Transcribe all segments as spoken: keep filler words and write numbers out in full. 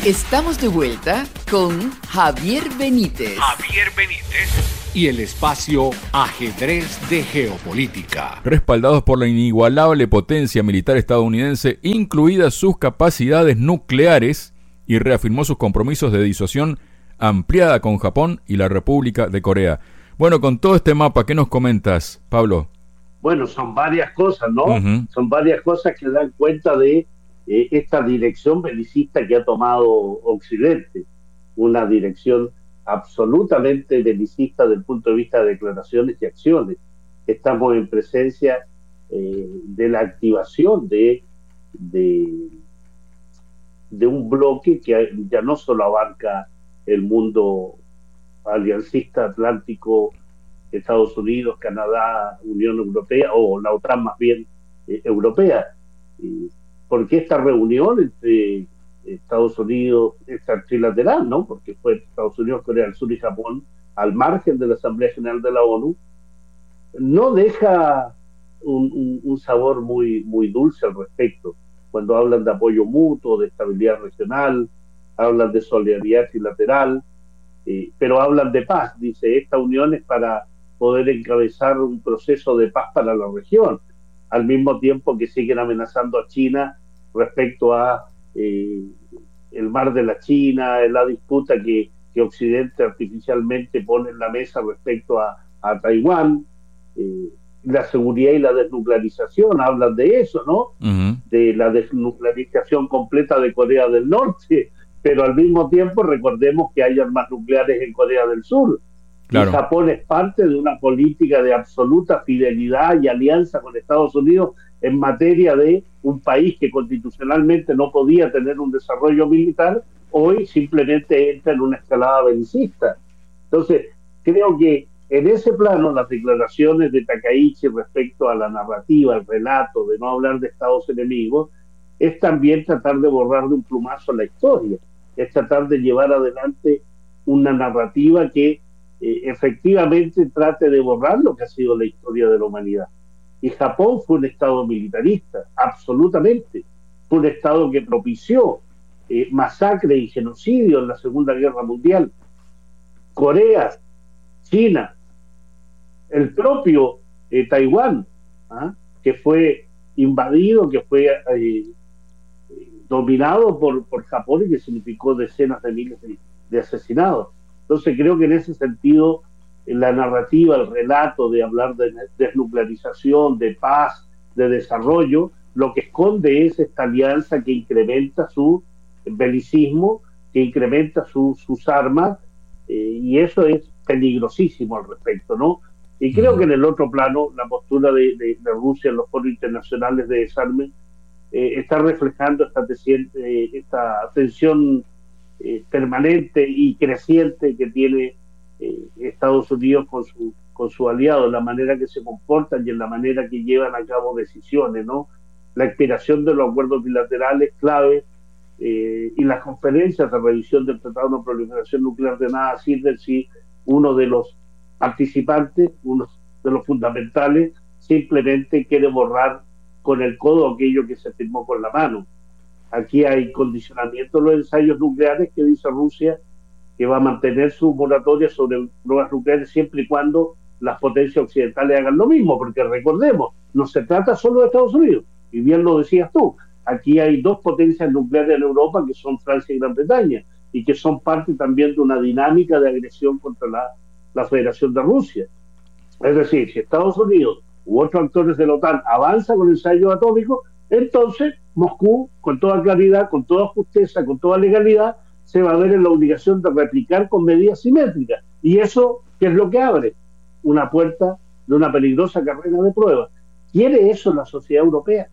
Estamos de vuelta con Javier Benítez. Javier Benítez y el espacio Ajedrez de Geopolítica. Respaldados por la inigualable potencia militar estadounidense, incluidas sus capacidades nucleares, y reafirmó sus compromisos de disuasión ampliada con Japón y la República de Corea. Bueno, con todo este mapa, ¿qué nos comentas, Pablo? Bueno, son varias cosas, ¿no? Uh-huh. Son varias cosas que dan cuenta de eh, esta dirección belicista que ha tomado Occidente. Una dirección absolutamente belicista desde el punto de vista de declaraciones y acciones. Estamos en presencia eh, de la activación de, de, de un bloque que ya no solo abarca el mundo aliancista atlántico, Estados Unidos, Canadá, Unión Europea, o la OTAN más bien eh, europea, y porque esta reunión entre Estados Unidos, esta trilateral, ¿no? Porque fue Estados Unidos, Corea del Sur y Japón, al margen de la Asamblea General de la ONU, no deja un, un, un sabor muy, muy dulce al respecto. Cuando hablan de apoyo mutuo, de estabilidad regional, hablan de solidaridad trilateral, eh, pero hablan de paz. Dice, esta unión es para poder encabezar un proceso de paz para la región, al mismo tiempo que siguen amenazando a China respecto a eh, el mar de la China, la disputa que, que Occidente artificialmente pone en la mesa respecto a, a Taiwán, eh, la seguridad y la desnuclearización, hablan de eso, ¿no? Uh-huh. De la desnuclearización completa de Corea del Norte, pero al mismo tiempo recordemos que hay armas nucleares en Corea del Sur. Claro. Y Japón es parte de una política de absoluta fidelidad y alianza con Estados Unidos en materia de un país que constitucionalmente no podía tener un desarrollo militar, hoy simplemente entra en una escalada belicista. Entonces, creo que en ese plano las declaraciones de Takaichi respecto a la narrativa, el relato de no hablar de estados enemigos, es también tratar de borrar de un plumazo la historia, es tratar de llevar adelante una narrativa que Eh, efectivamente trate de borrar lo que ha sido la historia de la humanidad. Y Japón fue un estado militarista, absolutamente. Fue un estado que propició eh, masacre y genocidio en la Segunda Guerra Mundial. Corea, China, el propio eh, Taiwán, ¿ah? que fue invadido, que fue eh, dominado por, por Japón y que significó decenas de miles de, de asesinados. Entonces creo que en ese sentido la narrativa, el relato de hablar de desnuclearización, de paz, de desarrollo, lo que esconde es esta alianza que incrementa su belicismo, que incrementa su, sus armas, eh, y eso es peligrosísimo al respecto, ¿no? Y creo que en el otro plano, la postura de, de, de Rusia en los foros internacionales de desarme eh, está reflejando esta, eh, esta tensión Eh, permanente y creciente que tiene eh, Estados Unidos con su con su aliado, en la manera que se comportan y en la manera que llevan a cabo decisiones, ¿no? La expiración de los acuerdos bilaterales clave eh, y las conferencias de revisión del Tratado de No Proliferación Nuclear de nada sirven si uno de los participantes, uno de los fundamentales, simplemente quiere borrar con el codo aquello que se firmó con la mano. Aquí hay condicionamiento de los ensayos nucleares que dice Rusia que va a mantener su moratoria sobre pruebas nucleares siempre y cuando las potencias occidentales hagan lo mismo, porque recordemos, no se trata solo de Estados Unidos, y bien lo decías tú, aquí hay dos potencias nucleares en Europa que son Francia y Gran Bretaña, y que son parte también de una dinámica de agresión contra la, la Federación de Rusia. Es decir, si Estados Unidos u otros actores de la OTAN avanzan con ensayos atómicos, entonces Moscú, con toda claridad, con toda justeza, con toda legalidad, se va a ver en la obligación de replicar con medidas simétricas. Y eso, ¿qué es lo que abre? Una puerta de una peligrosa carrera de pruebas. ¿Quiere eso la sociedad europea?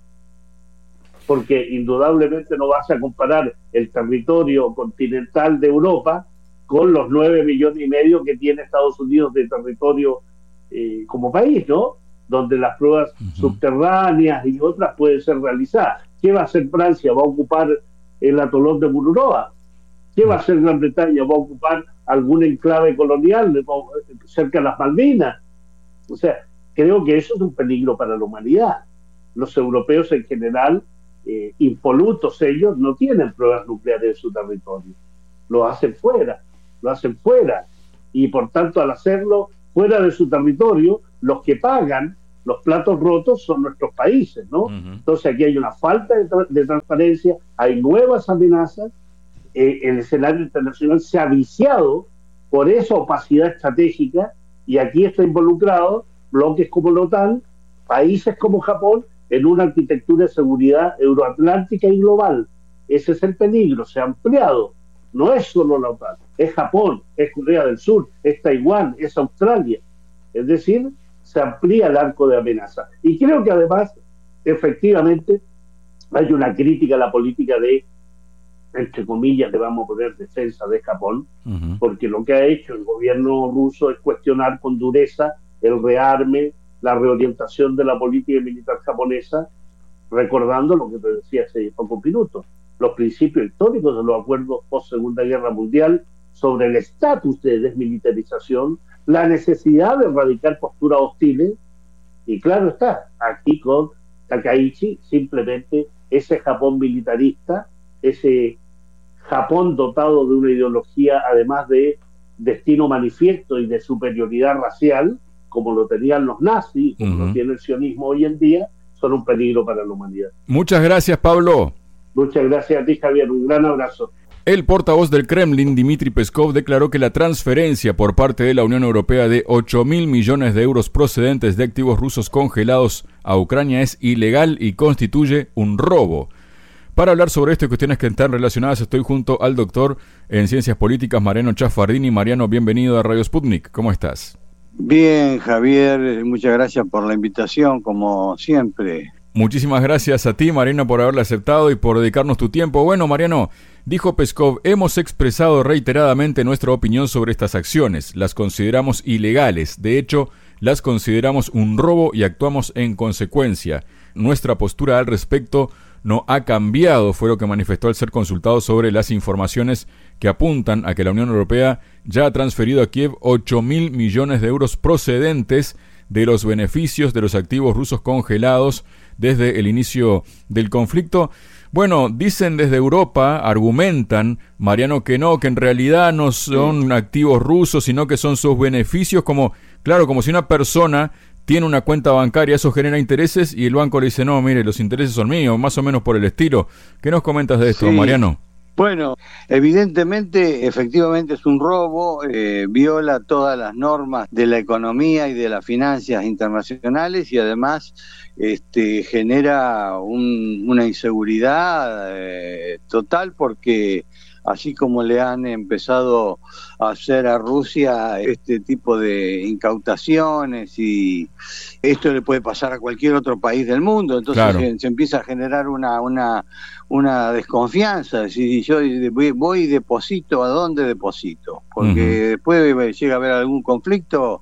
Porque indudablemente no vas a comparar el territorio continental de Europa con los nueve millones y medio que tiene Estados Unidos de territorio eh, como país, ¿no? Donde las pruebas uh-huh. subterráneas y otras pueden ser realizadas. ¿Qué va a hacer Francia? ¿Va a ocupar el atolón de Mururoa? ¿Qué va a hacer Gran Bretaña? ¿Va a ocupar algún enclave colonial cerca de las Malvinas? O sea, creo que eso es un peligro para la humanidad. Los europeos en general eh, impolutos ellos, no tienen pruebas nucleares en su territorio. Lo hacen fuera, lo hacen fuera. Y por tanto, al hacerlo fuera de su territorio, los que pagan los platos rotos son nuestros países, ¿no? Uh-huh. Entonces aquí hay una falta de, tra- de transparencia, hay nuevas amenazas, eh, el escenario internacional se ha viciado por esa opacidad estratégica, y aquí está involucrado bloques como la OTAN, países como Japón, en una arquitectura de seguridad euroatlántica y global. Ese es el peligro, se ha ampliado. No es solo la OTAN, es Japón, es Corea del Sur, es Taiwán, es Australia. Es decir, se amplía el arco de amenaza. Y creo que además, efectivamente, hay una crítica a la política de, entre comillas, le vamos a poner defensa de Japón, uh-huh. porque lo que ha hecho el gobierno ruso es cuestionar con dureza el rearme, la reorientación de la política militar japonesa, recordando lo que te decía hace pocos minutos, los principios históricos de los acuerdos post Segunda Guerra Mundial sobre el estatus de desmilitarización, la necesidad de erradicar posturas hostiles, y claro está, aquí con Takaichi, simplemente ese Japón militarista, ese Japón dotado de una ideología además de destino manifiesto y de superioridad racial, como lo tenían los nazis, como uh-huh. lo tiene el sionismo hoy en día, son un peligro para la humanidad. Muchas gracias, Pablo. Muchas gracias a ti, Javier. Un gran abrazo. El portavoz del Kremlin, Dmitry Peskov, declaró que la transferencia por parte de la Unión Europea de ocho mil millones de euros procedentes de activos rusos congelados a Ucrania es ilegal y constituye un robo. Para hablar sobre esto y cuestiones que están relacionadas, estoy junto al doctor en Ciencias Políticas, Mariano Chaffardini. Mariano, bienvenido a Radio Sputnik. ¿Cómo estás? Bien, Javier, muchas gracias por la invitación, como siempre. Muchísimas gracias a ti, Mariano, por haberla aceptado y por dedicarnos tu tiempo. Bueno, Mariano, dijo Peskov, hemos expresado reiteradamente nuestra opinión sobre estas acciones. Las consideramos ilegales. De hecho, las consideramos un robo y actuamos en consecuencia. Nuestra postura al respecto no ha cambiado, fue lo que manifestó al ser consultado sobre las informaciones que apuntan a que la Unión Europea ya ha transferido a Kiev ocho mil millones de euros procedentes de los beneficios de los activos rusos congelados desde el inicio del conflicto. Bueno, dicen desde Europa, argumentan, Mariano, que no, que en realidad no son sí. activos rusos, sino que son sus beneficios, como, claro, como si una persona tiene una cuenta bancaria, eso genera intereses y el banco le dice, no, mire, los intereses son míos, más o menos por el estilo. ¿Qué nos comentas de esto, sí. Mariano? Bueno, evidentemente, efectivamente es un robo, eh, viola todas las normas de la economía y de las finanzas internacionales y además este, genera un, una inseguridad eh, total porque así como le han empezado a hacer a Rusia este tipo de incautaciones y esto le puede pasar a cualquier otro país del mundo, entonces claro. se, se empieza a generar una una una desconfianza, si yo voy, voy y deposito, ¿a dónde deposito? Porque uh-huh. después llega a haber algún conflicto,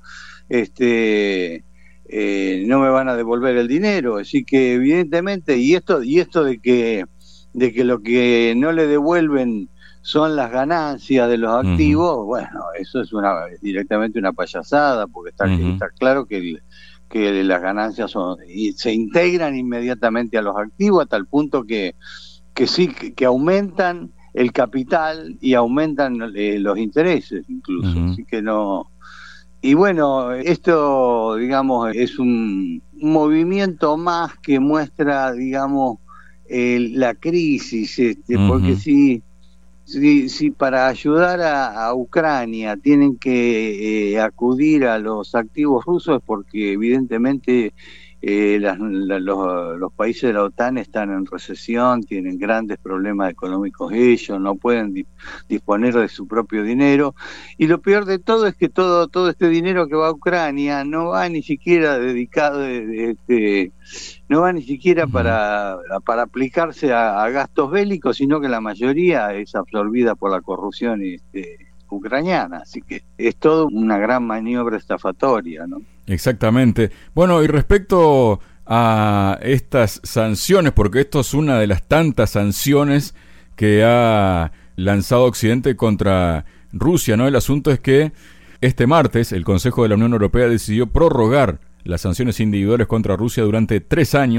este eh, no me van a devolver el dinero, así que evidentemente, y esto y esto de que de que lo que no le devuelven son las ganancias de los activos, uh-huh. bueno, eso es una directamente una payasada, porque está, uh-huh. está claro que, el, que las ganancias son y se integran inmediatamente a los activos hasta el punto que, que sí, que, que aumentan el capital y aumentan eh, los intereses incluso, uh-huh. así que no... Y bueno, esto, digamos, es un, un movimiento más que muestra, digamos, eh, la crisis, este, uh-huh. porque sí... Si, si para ayudar a, a Ucrania tienen que eh, acudir a los activos rusos, porque evidentemente eh, las, la, los, los países de la OTAN están en recesión, tienen grandes problemas económicos ellos, no pueden di, disponer de su propio dinero, y lo peor de todo es que todo todo este dinero que va a Ucrania no va ni siquiera dedicado, de, de, de, no va ni siquiera para, para aplicarse a, a gastos bélicos, sino que la mayoría es absorbida por la corrupción este, ucraniana, así que es todo una gran maniobra estafatoria, ¿no? Exactamente. Bueno, y respecto a estas sanciones, porque esto es una de las tantas sanciones que ha lanzado Occidente contra Rusia, ¿no? El asunto es que este martes el Consejo de la Unión Europea decidió prorrogar las sanciones individuales contra Rusia durante tres años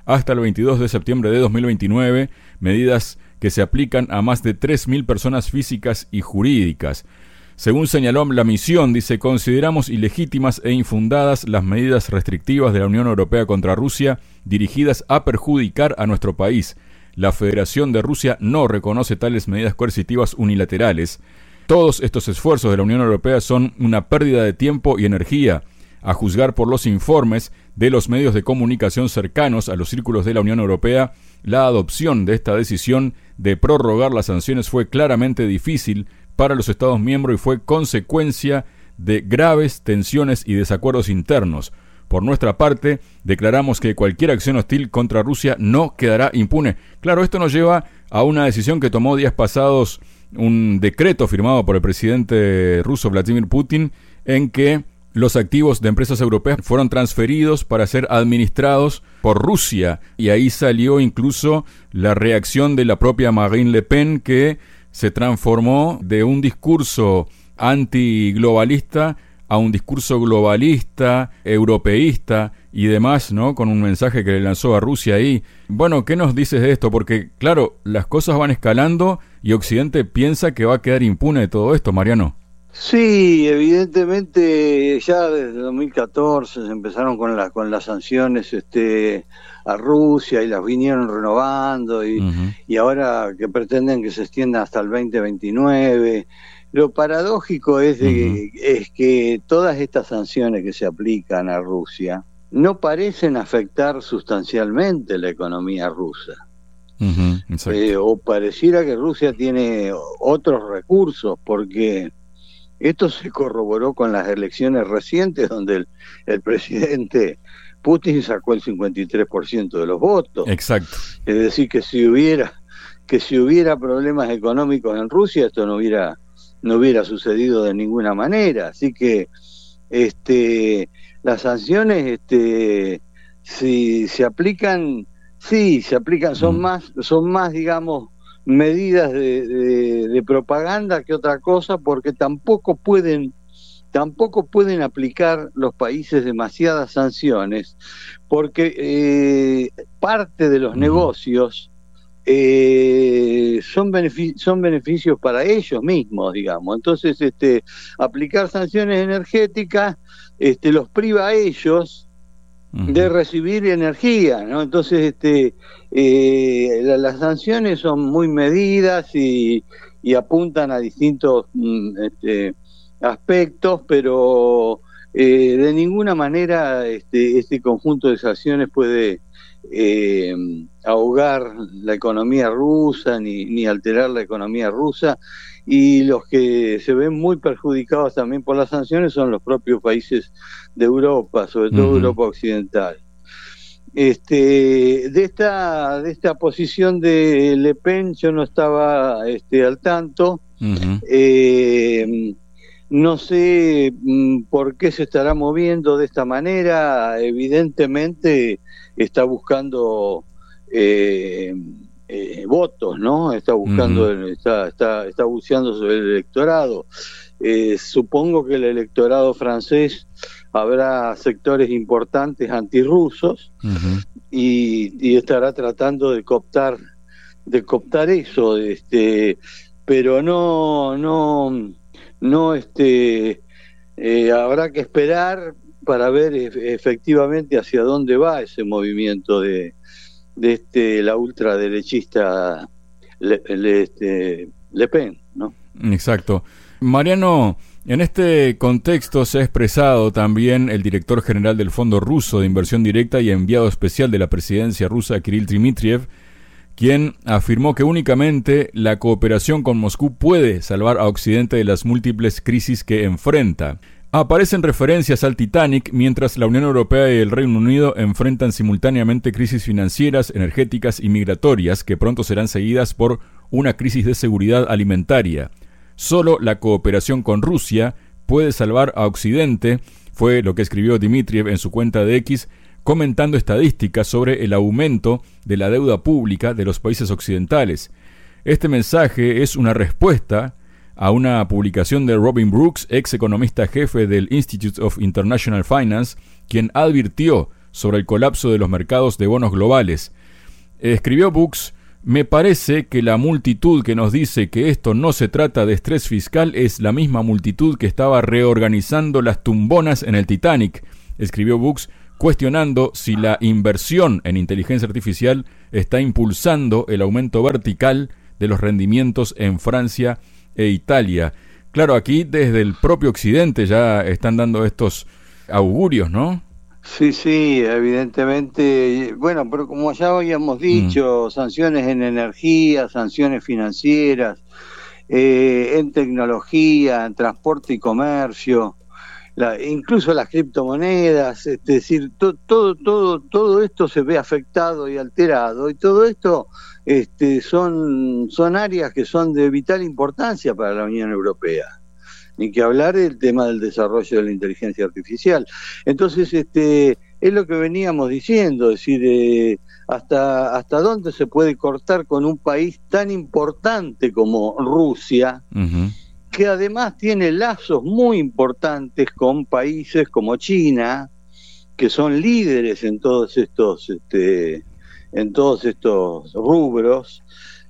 hasta el veintidós de septiembre de dos mil veintinueve, medidas que se aplican a más de tres mil personas físicas y jurídicas. Según señaló la misión, dice, consideramos ilegítimas e infundadas las medidas restrictivas de la Unión Europea contra Rusia dirigidas a perjudicar a nuestro país. La Federación de Rusia no reconoce tales medidas coercitivas unilaterales. Todos estos esfuerzos de la Unión Europea son una pérdida de tiempo y energía. A juzgar por los informes de los medios de comunicación cercanos a los círculos de la Unión Europea, la adopción de esta decisión de prorrogar las sanciones fue claramente difícil para los Estados miembros y fue consecuencia de graves tensiones y desacuerdos internos. Por nuestra parte, declaramos que cualquier acción hostil contra Rusia no quedará impune. Claro, esto nos lleva a una decisión que tomó días pasados un decreto firmado por el presidente ruso Vladimir Putin, en que los activos de empresas europeas fueron transferidos para ser administrados por Rusia. Y ahí salió incluso la reacción de la propia Marine Le Pen, que se transformó de un discurso antiglobalista a un discurso globalista, europeísta y demás, ¿no? Con un mensaje que le lanzó a Rusia ahí. Bueno, ¿qué nos dices de esto? Porque, claro, las cosas van escalando y Occidente piensa que va a quedar impune de todo esto, Mariano. Sí, evidentemente ya desde dos mil catorce se empezaron con, la, con las sanciones este, a Rusia y las vinieron renovando y, uh-huh. y ahora que pretenden que se extienda hasta el veinte veintinueve. Lo paradójico es, de, uh-huh. es que todas estas sanciones que se aplican a Rusia no parecen afectar sustancialmente la economía rusa. Uh-huh. Eh, o pareciera que Rusia tiene otros recursos, porque esto se corroboró con las elecciones recientes, donde el, el presidente Putin sacó el cincuenta y tres por ciento de los votos. Exacto. Es decir, que si hubiera que si hubiera problemas económicos en Rusia, esto no hubiera no hubiera sucedido de ninguna manera. Así que este las sanciones este si se aplican, sí, se aplican, son mm. más son más digamos medidas de, de, de propaganda que otra cosa, porque tampoco pueden tampoco pueden aplicar los países demasiadas sanciones, porque eh, parte de los negocios eh, son benefic- son beneficios para ellos mismos, digamos. Entonces, este aplicar sanciones energéticas este los priva a ellos de recibir energía, ¿no? Entonces, este, eh, la, las sanciones son muy medidas y, y apuntan a distintos este, aspectos, pero eh, de ninguna manera este, este conjunto de sanciones puede eh, ahogar la economía rusa ni, ni alterar la economía rusa. Y los que se ven muy perjudicados también por las sanciones son los propios países de Europa, sobre todo uh-huh. Europa occidental. Este, de esta de esta posición de Le Pen yo no estaba este, al tanto. Uh-huh. Eh, no sé mm, por qué se estará moviendo de esta manera. Evidentemente está buscando eh, Eh, votos, ¿no? Está buscando, uh-huh. está, está, está buceando sobre el electorado. Eh, supongo que el electorado francés habrá sectores importantes antirrusos uh-huh. y, y estará tratando de cooptar, de cooptar eso, este, pero no, no, no, este, eh, habrá que esperar para ver e- efectivamente hacia dónde va ese movimiento de de este la ultraderechista Le, Le, este, Le Pen, ¿no? Exacto. Mariano, en este contexto se ha expresado también el director general del Fondo Ruso de Inversión Directa y enviado especial de la presidencia rusa, Kirill Dmitriev, quien afirmó que únicamente la cooperación con Moscú puede salvar a Occidente de las múltiples crisis que enfrenta. Aparecen referencias al Titanic mientras la Unión Europea y el Reino Unido enfrentan simultáneamente crisis financieras, energéticas y migratorias que pronto serán seguidas por una crisis de seguridad alimentaria. Solo la cooperación con Rusia puede salvar a Occidente, fue lo que escribió Dmitriev en su cuenta de X, comentando estadísticas sobre el aumento de la deuda pública de los países occidentales. Este mensaje es una respuesta a una publicación de Robin Brooks, ex economista jefe del Institute of International Finance, quien advirtió sobre el colapso de los mercados de bonos globales. Escribió Books: me parece que la multitud que nos dice que esto no se trata de estrés fiscal es la misma multitud que estaba reorganizando las tumbonas en el Titanic. Escribió Books, cuestionando si la inversión en inteligencia artificial está impulsando el aumento vertical de los rendimientos en Francia e Italia. Claro, aquí desde el propio Occidente ya están dando estos augurios, ¿no? Sí, sí, evidentemente. Bueno, pero como ya habíamos dicho, mm. sanciones en energía, sanciones financieras, eh, en tecnología, en transporte y comercio, la, incluso las criptomonedas, es decir, to, todo, todo, todo esto se ve afectado y alterado, y todo esto este, son, son áreas que son de vital importancia para la Unión Europea. Ni que hablar del tema del desarrollo de la inteligencia artificial. Entonces, este, es lo que veníamos diciendo, es decir, eh, hasta, hasta dónde se puede cortar con un país tan importante como Rusia, uh-huh. que además tiene lazos muy importantes con países como China, que son líderes en todos estos, este, en todos estos rubros.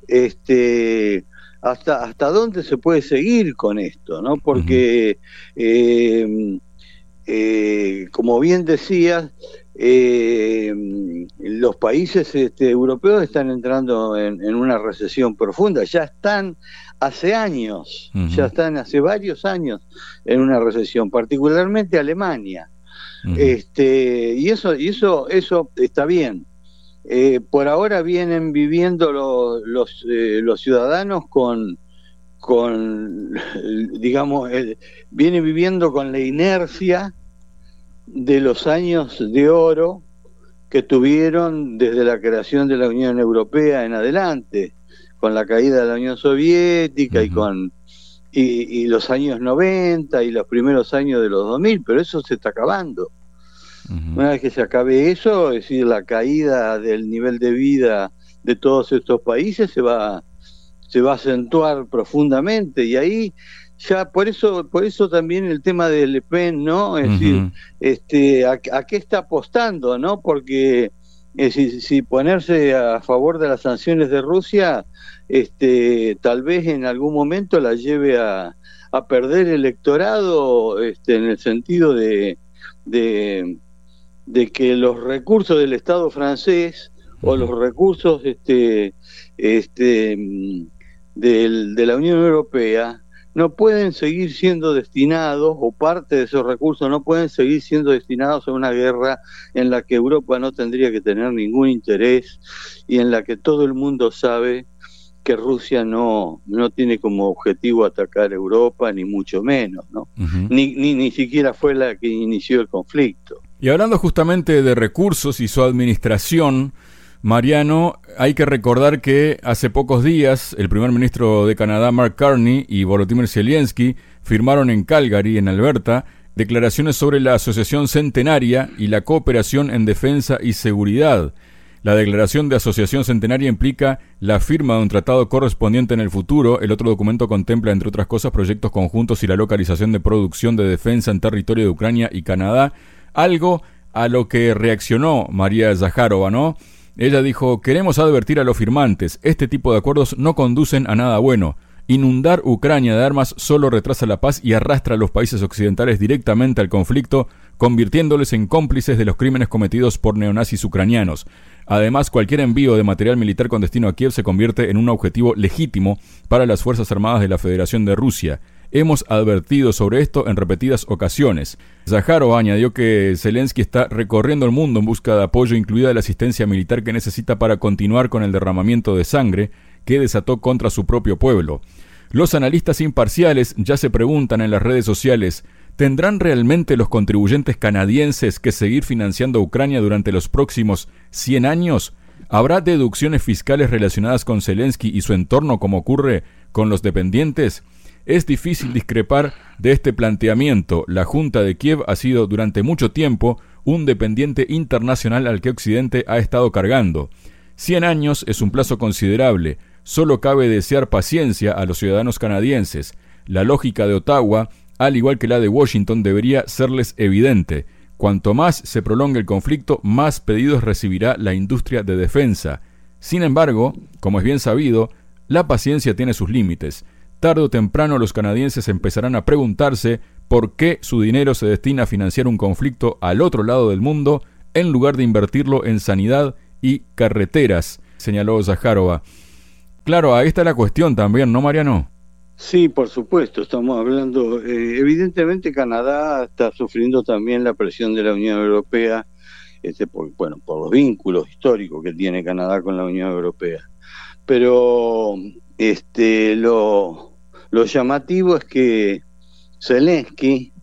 Este, hasta hasta dónde se puede seguir con esto, ¿no? Porque uh-huh. eh, eh, como bien decías, eh, los países este, europeos están entrando en, en una recesión profunda, ya están hace años, uh-huh. ya están hace varios años en una recesión, particularmente Alemania. Uh-huh. Este, y eso, y eso, eso está bien. Eh, por ahora vienen viviendo lo, los eh, los ciudadanos con con digamos el, vienen viviendo con la inercia de los años de oro que tuvieron desde la creación de la Unión Europea en adelante, con la caída de la Unión Soviética uh-huh. y con y, y los años noventa y los primeros años de los dos mil, pero eso se está acabando. Uh-huh. Una vez que se acabe eso, es decir, la caída del nivel de vida de todos estos países se va se va a acentuar profundamente, y ahí ya por eso por eso también el tema de Le Pen, ¿no? Es uh-huh. decir, este a, a qué está apostando, ¿no? Porque es decir, si ponerse a favor de las sanciones de Rusia, este tal vez en algún momento la lleve a, a perder electorado, este en el sentido de de de que los recursos del Estado francés o los recursos este este del, de la Unión Europea no pueden seguir siendo destinados, o parte de esos recursos no pueden seguir siendo destinados a una guerra en la que Europa no tendría que tener ningún interés y en la que todo el mundo sabe que Rusia no no tiene como objetivo atacar Europa, ni mucho menos, ¿no? Uh-huh. Ni, ni ni siquiera fue la que inició el conflicto. Y hablando justamente de recursos y su administración, Mariano, hay que recordar que hace pocos días el primer ministro de Canadá, Mark Carney, y Volodymyr Zelensky firmaron en Calgary, en Alberta, declaraciones sobre la Asociación Centenaria y la cooperación en defensa y seguridad. La declaración de Asociación Centenaria implica la firma de un tratado correspondiente en el futuro. El otro documento contempla, entre otras cosas, proyectos conjuntos y la localización de producción de defensa en territorio de Ucrania y Canadá, algo a lo que reaccionó María Zaharova, ¿no? Ella dijo: queremos advertir a los firmantes, este tipo de acuerdos no conducen a nada bueno. Inundar Ucrania de armas solo retrasa la paz y arrastra a los países occidentales directamente al conflicto, convirtiéndoles en cómplices de los crímenes cometidos por neonazis ucranianos. Además, cualquier envío de material militar con destino a Kiev se convierte en un objetivo legítimo para las Fuerzas Armadas de la Federación de Rusia. Hemos advertido sobre esto en repetidas ocasiones. Zaharova añadió que Zelensky está recorriendo el mundo en busca de apoyo, incluida la asistencia militar que necesita para continuar con el derramamiento de sangre que desató contra su propio pueblo. Los analistas imparciales ya se preguntan en las redes sociales: ¿tendrán realmente los contribuyentes canadienses que seguir financiando a Ucrania durante los próximos cien años? ¿Habrá deducciones fiscales relacionadas con Zelensky y su entorno como ocurre con los dependientes? Es difícil discrepar de este planteamiento. La Junta de Kiev ha sido durante mucho tiempo un dependiente internacional al que Occidente ha estado cargando. Cien años es un plazo considerable. Solo cabe desear paciencia a los ciudadanos canadienses. La lógica de Ottawa, al igual que la de Washington, debería serles evidente. Cuanto más se prolongue el conflicto, más pedidos recibirá la industria de defensa. Sin embargo, como es bien sabido, la paciencia tiene sus límites. Tarde o temprano los canadienses empezarán a preguntarse por qué su dinero se destina a financiar un conflicto al otro lado del mundo en lugar de invertirlo en sanidad y carreteras, señaló Zaharova. Claro, ahí está la cuestión también, ¿no, Mariano? Sí, por supuesto, estamos hablando, eh, evidentemente Canadá está sufriendo también la presión de la Unión Europea, este, por, bueno, por los vínculos históricos que tiene Canadá con la Unión Europea. Pero este, lo, lo llamativo es que Zelensky,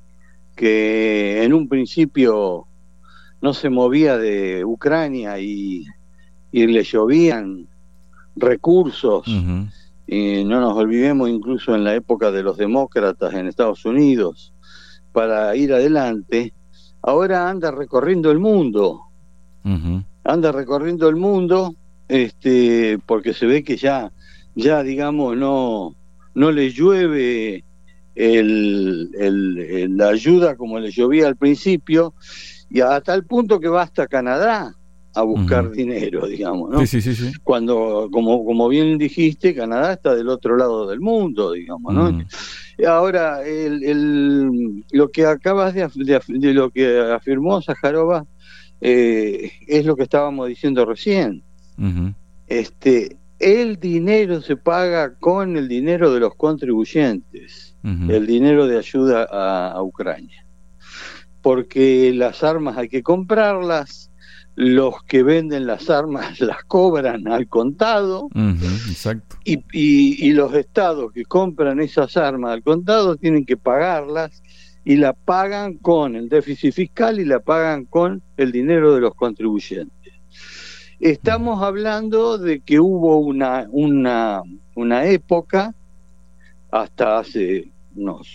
que en un principio no se movía de Ucrania y, y le llovían recursos, uh-huh. Y no nos olvidemos incluso en la época de los demócratas en Estados Unidos, para ir adelante, ahora anda recorriendo el mundo, uh-huh. anda recorriendo el mundo, este, porque se ve que ya, ya digamos, no, no le llueve el, el, el, la ayuda como le llovía al principio, y a tal punto que va hasta Canadá a buscar uh-huh. dinero, digamos, ¿no? Sí, sí, sí, sí. Cuando, como, como bien dijiste, Canadá está del otro lado del mundo, digamos, ¿no? Uh-huh. Ahora, el, el, lo que acabas de, de, de lo que afirmó Zaharova eh, es lo que estábamos diciendo recién. Uh-huh. Este, el dinero se paga con el dinero de los contribuyentes, uh-huh. el dinero de ayuda a, a Ucrania, porque las armas hay que comprarlas. Los que venden las armas las cobran al contado, uh-huh, exacto. Y, y, y los estados que compran esas armas al contado tienen que pagarlas y la pagan con el déficit fiscal y la pagan con el dinero de los contribuyentes. Estamos hablando de que hubo una, una, una época, hasta hace unos,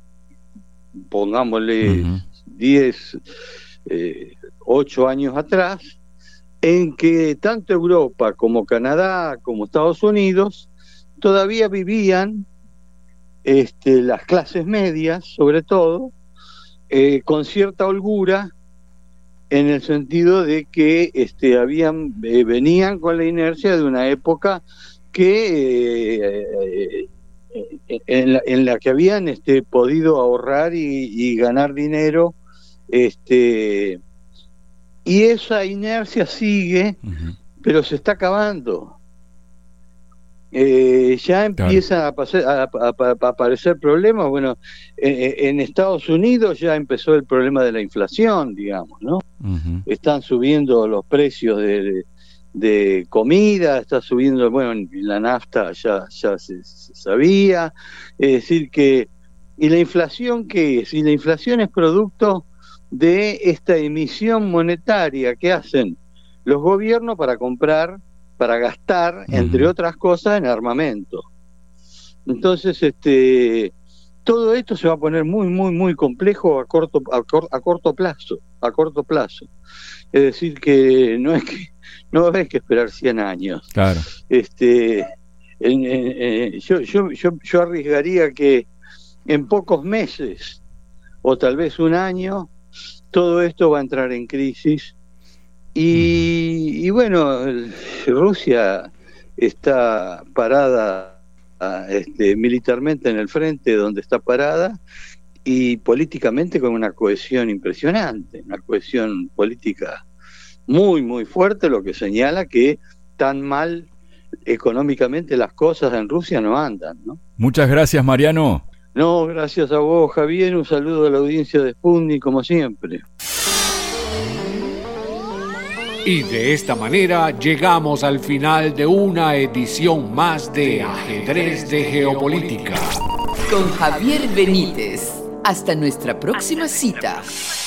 pongámosle, uh-huh. diez... Eh, ocho años atrás, en que tanto Europa como Canadá como Estados Unidos todavía vivían este, las clases medias, sobre todo, eh, con cierta holgura, en el sentido de que este, habían eh, venían con la inercia de una época que eh, eh, en, la, en la que habían este, podido ahorrar y, y ganar dinero. Este, y esa inercia sigue, uh-huh. pero se está acabando. Eh, ya empiezan a, pasar, a, a, a aparecer problemas. Bueno, eh, en Estados Unidos ya empezó el problema de la inflación, digamos, ¿no? Uh-huh. Están subiendo los precios de, de comida, está subiendo, bueno, la nafta ya, ya se, se sabía. Es decir que, ¿y la inflación qué es? Y la inflación es producto de esta emisión monetaria que hacen los gobiernos para comprar, para gastar, uh-huh. entre otras cosas, en armamento. Entonces, este, todo esto se va a poner muy, muy, muy complejo a corto, a, cor, a corto plazo, a corto plazo. Es decir, que no es que no va a haber que esperar cien años. Claro. Este, en, en, en, yo, yo, yo, yo arriesgaría que en pocos meses, o tal vez un año, todo esto va a entrar en crisis y, y bueno, Rusia está parada este, militarmente en el frente donde está parada y políticamente con una cohesión impresionante, una cohesión política muy muy fuerte, lo que señala que tan mal económicamente las cosas en Rusia no andan, ¿no? Muchas gracias, Mariano. No, gracias a vos, Javier. Un saludo a la audiencia de Sputnik, como siempre. Y de esta manera llegamos al final de una edición más de Ajedrez de Geopolítica. Con Javier Benítez. Hasta nuestra próxima cita.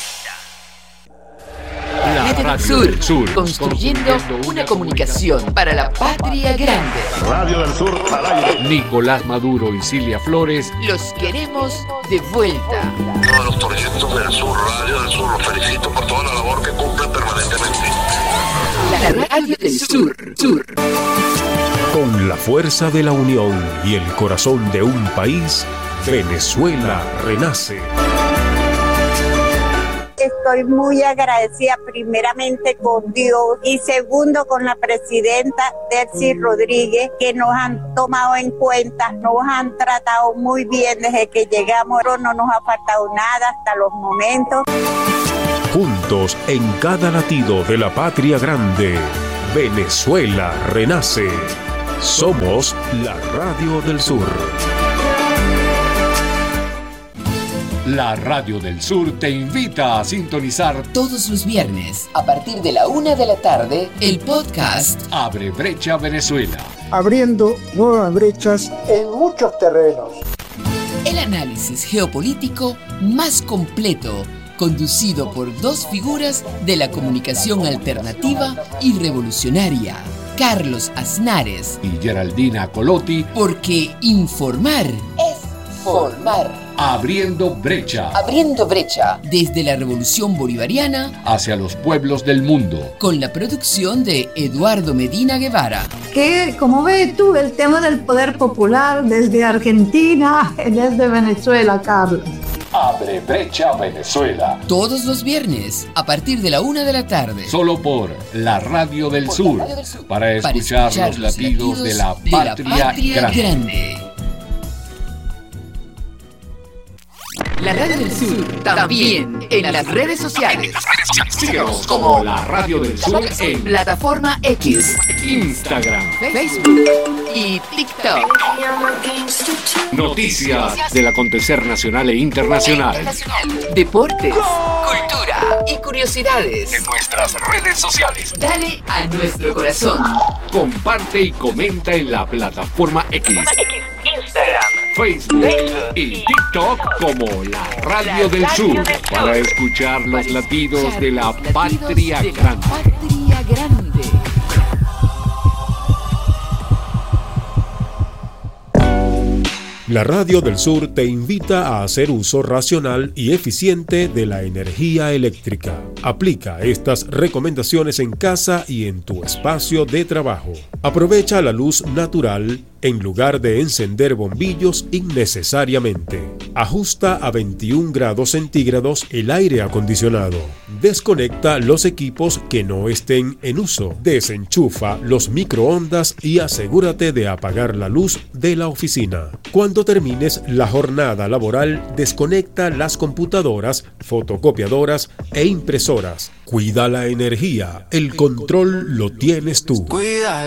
La Radio Sur, Sur, construyendo, construyendo una comunicación para la patria grande. Radio del Sur al aire. Nicolás Maduro y Silvia Flores. Los queremos de vuelta. Todos los torcientos del Sur, Radio del Sur, los felicito por toda la labor que cumplen permanentemente. La Radio del Sur, Sur. Con la fuerza de la unión y el corazón de un país, Venezuela renace. estoy muy agradecida primeramente con Dios y segundo con la presidenta Delcy Rodríguez, que nos han tomado en cuenta, nos han tratado muy bien desde que llegamos, no nos ha faltado nada hasta los momentos. Juntos en cada latido de la patria grande, Venezuela renace. Somos la Radio del Sur. La Radio del Sur te invita a sintonizar todos los viernes, a partir de la una de la tarde, el podcast Abre Brecha Venezuela. Abriendo nuevas brechas en muchos terrenos. El análisis geopolítico más completo, conducido por dos figuras de la comunicación alternativa y revolucionaria, Carlos Aznares y Geraldina Colotti, porque informar es formar. Abriendo brecha. Abriendo brecha. Desde la Revolución Bolivariana hacia los pueblos del mundo. Con la producción de Eduardo Medina Guevara. Que, como ves tú, el tema del poder popular desde Argentina, desde Venezuela, Carlos. Abre Brecha Venezuela. Todos los viernes, a partir de la una de la tarde. Solo por la Radio del, Sur, Radio del Sur. Para escuchar, para escuchar los, los latidos, latidos de la de patria, la patria grande. grande. La Radio del Sur, también en las redes sociales. Síguenos como la Radio del Sur en plataforma X, Instagram, Facebook y TikTok. Noticias del acontecer nacional e internacional. Deportes, cultura y curiosidades en nuestras redes sociales. Dale a nuestro corazón. Comparte y comenta en la plataforma X. Instagram, Facebook y TikTok como la Radio del Sur para escuchar los latidos de la patria grande. Patria grande. La Radio del Sur te invita a hacer uso racional y eficiente de la energía eléctrica. Aplica estas recomendaciones en casa y en tu espacio de trabajo. Aprovecha la luz natural en lugar de encender bombillos innecesariamente. Ajusta a veintiún grados centígrados el aire acondicionado. Desconecta los equipos que no estén en uso. Desenchufa los microondas y asegúrate de apagar la luz de la oficina. Cuando termines la jornada laboral, desconecta las computadoras, fotocopiadoras e impresoras. Cuida la energía. El control lo tienes tú. Cuida